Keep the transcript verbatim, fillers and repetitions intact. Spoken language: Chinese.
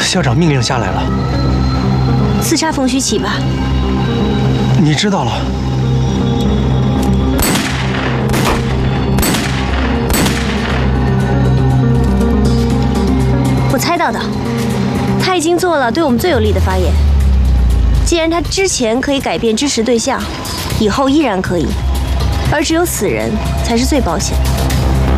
校长命令下来了， 刺杀冯虚启吧。 你知道了。 我猜到的，他已经做了对我们最有利的发言。既然他之前可以改变支持对象，以后依然可以，而只有死人才是最保险的。